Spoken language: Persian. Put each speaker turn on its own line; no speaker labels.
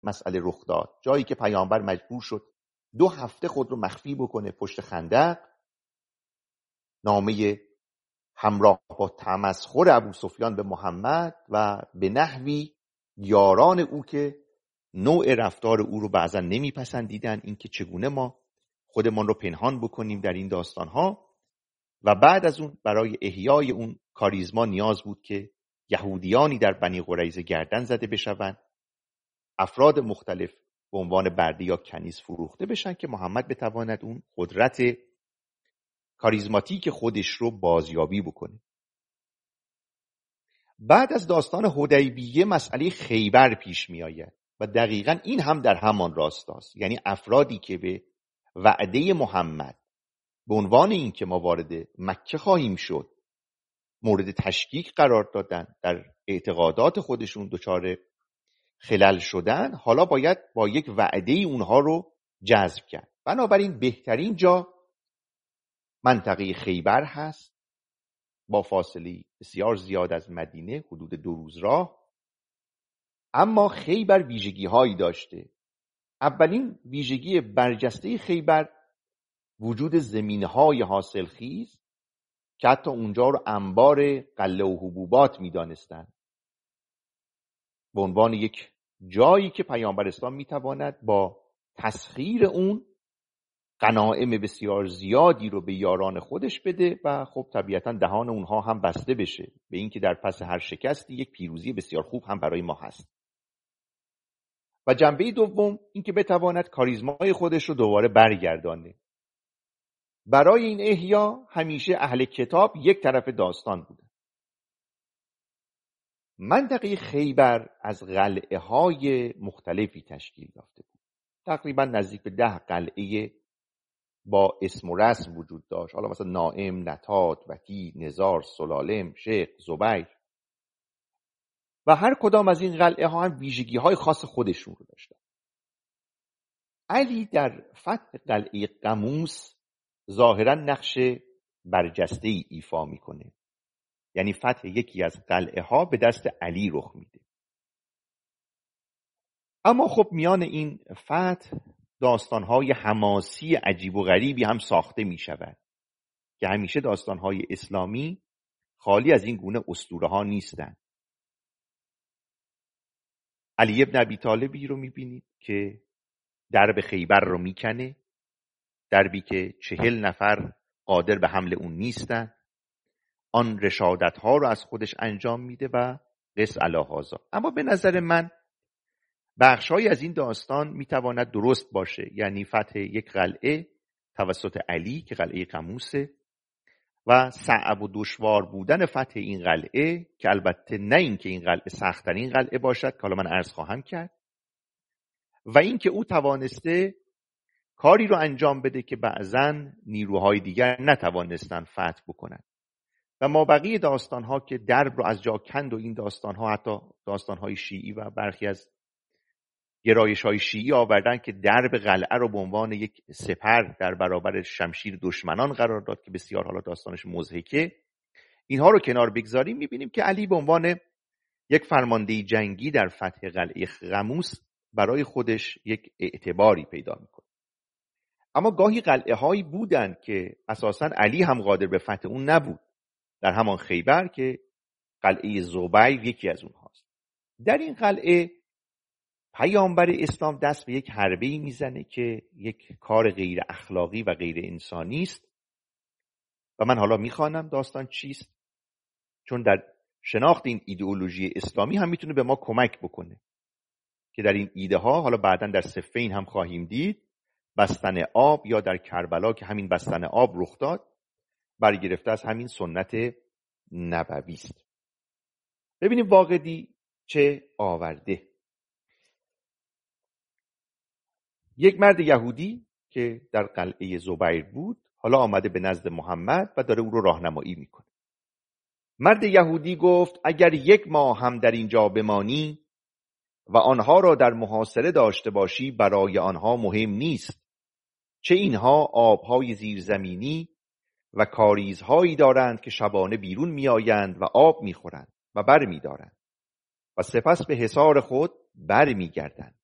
مسئله رخ داد، جایی که پیامبر مجبور شد 2 هفته خود رو مخفی بکنه پشت خندق. نامه همراه با تمسخر ابوسفیان به محمد و به نحوی یاران او که نوع رفتار او رو بعضا نمیپسندیدن، اینکه چگونه ما خودمان رو پنهان بکنیم در این داستانها. و بعد از اون برای احیای اون کاریزما نیاز بود که یهودیانی در بنی قریظه گردن زده بشوند، افراد مختلف به عنوان برده یا کنیز فروخته بشن که محمد بتواند اون قدرت کاریزماتیک خودش رو بازیابی بکنه. بعد از داستان حدیبیه مسئله خیبر پیش می آید و دقیقاً این هم در همان راستاست. یعنی افرادی که به وعده محمد به عنوان این که ما وارد مکه خواهیم شد مورد تشکیک قرار دادن، در اعتقادات خودشون دچار خلل شدن، حالا باید با یک وعده اونها رو جذب کرد. بنابراین بهترین جا منطقه خیبر هست، با فاصله بسیار زیاد از مدینه، حدود 2 روز راه. اما خیبر ویژگی هایی داشته. اولین ویژگی برجسته خیبر وجود زمینهای حاصلخیز که حتی اونجا رو انبار غله و حبوبات می‌دانستند، به عنوان یک جایی که پیامبر اسلام میتواند با تسخیر اون غنایم بسیار زیادی رو به یاران خودش بده و خب طبیعتا دهان اونها هم بسته بشه به اینکه در پس هر شکستی یک پیروزی بسیار خوب هم برای ما هست. و جنبه دوم اینکه بتواند کاریزمای خودش رو دوباره برگردانه. برای این احیا همیشه اهل کتاب یک طرف داستان بوده. منطقه خیبر از قلعه های مختلفی تشکیل یافته بود. تقریبا نزدیک به 10 قلعه با اسم و رسم وجود داشت. حالا مثلا نائم، نتات، وتی، نزار، سلالم، شیخ، زبیر. و هر کدام از این قلعه ها هم ویژگی های خاص خودشون رو داشتن. علی در فتح قلعه قموس ظاهرا نقش برجسته‌ای ایفا میکنه. یعنی فتح یکی از قلعه ها به دست علی رخ میده. اما خب میان این فتح داستانهای حماسی عجیب و غریبی هم ساخته می شود که همیشه داستانهای اسلامی خالی از این گونه اسطوره ها نیستند. علی ابن ابی طالبی رو می بینید که درب خیبر رو می کنه، دربی که 40 نفر قادر به حمل اون نیستن، آن رشادت ها رو از خودش انجام میده و قص علی هذا. اما به نظر من بخش‌هایی از این داستان میتواند درست باشه. یعنی فتح یک قلعه توسط علی که قلعه قموسه و صعب و دشوار بودن فتح این قلعه که البته نه این که این قلعه سخت‌ترین قلعه باشد که حالا من عرض خواهم کرد، و این که او توانسته کاری رو انجام بده که بعضاً نیروهای دیگر نتوانستن فتح بکنن. و مابقی داستان‌ها که درب رو از جا کند و این داستان‌ها حتی داستان‌های شیعی و برخی از گرایش‌های شیعی آوردن که درب قلعه رو به عنوان یک سپر در برابر شمشیر دشمنان قرار داد که بسیار حالا داستانش مضحکه. اینها رو کنار بگذاریم می‌بینیم که علی به عنوان یک فرمانده جنگی در فتح قلعه قموس برای خودش یک اعتباری پیدا می‌کنه. اما گاهی قلعه‌هایی بودن که اساساً علی هم قادر به فتح اون نبود. در همان خیبر که قلعه زبیر یکی از اونهاست. در این قلعه پیامبر اسلام دست به یک حربه‌ای میزنه که یک کار غیر اخلاقی و غیر انسانی است و من حالا میخوانم داستان چیست، چون در شناخت این ایدئولوژی اسلامی هم میتونه به ما کمک بکنه که در این ایده ها حالا بعداً در صفین هم خواهیم دید بستن آب یا در کربلا که همین بستن آب رخ داد برگرفته از همین سنت نبوی است. ببینیم واقعی چه آورده. یک مرد یهودی که در قلعه زبیر بود حالا آمده به نزد محمد و داره او رو راهنمایی میکنه. مرد یهودی گفت اگر 1 ماه هم در اینجا بمانی و آنها را در محاصره داشته باشی برای آنها مهم نیست، چه اینها آبهای زیرزمینی و کاریزهایی دارند که شبانه بیرون میآیند و آب میخورند و بر میدارند و سپس به حصار خود بر میگردند.